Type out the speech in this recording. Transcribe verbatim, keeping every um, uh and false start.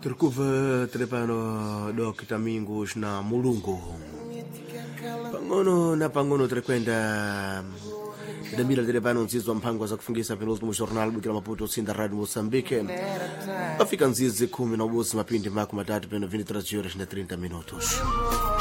Turkuva trepano dokta Mingos na mulungu pangono na pangono trekwenda Damira trepano nzizi wa mpango za kufungisa penúltimo jornal Bukira Maputo Sinda Rádio Moçambique afika nzizi kumi na ubuzi mapindi mako matatu peno vinte horas na trinta minutos.